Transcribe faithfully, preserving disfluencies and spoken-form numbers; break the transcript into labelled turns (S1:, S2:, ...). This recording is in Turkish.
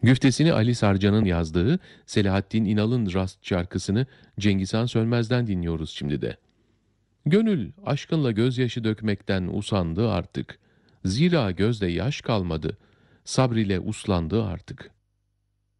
S1: Güftesini Ali Sarcan'ın yazdığı Selahattin İnal'ın Rast şarkısını Cengiz Han Sönmez'den dinliyoruz şimdi de. Gönül aşkınla gözyaşı dökmekten usandı artık. Zira gözde yaş kalmadı, sabr ile uslandı artık.